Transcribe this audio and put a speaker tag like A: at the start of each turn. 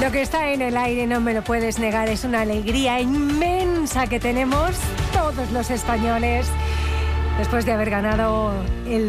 A: Lo que está en el aire, no me lo puedes negar, es una alegría inmensa que tenemos todos los españoles después de haber ganado el